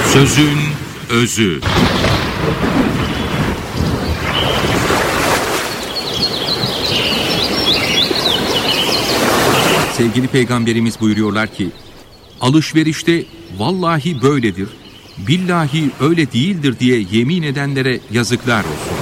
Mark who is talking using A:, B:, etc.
A: Sözün özü. Sevgili Peygamberimiz buyuruyorlar ki, alışverişte vallahi böyledir, billahi öyle değildir diye yemin edenlere yazıklar olsun.